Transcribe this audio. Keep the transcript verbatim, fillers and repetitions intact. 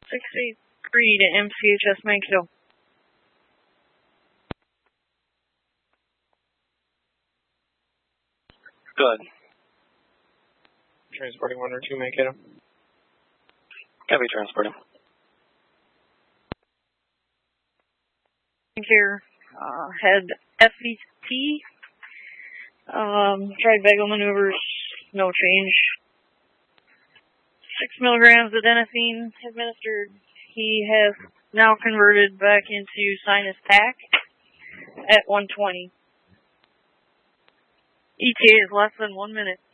six eight three to M C H S Mankato. Good. Transporting one or two Mankato. Copy, transporting. Here, uh, head F V T. Um, tried vagal maneuvers, no change. Six milligrams of adenosine administered. He has now converted back into sinus tac at one twenty. E T A is less than one minute.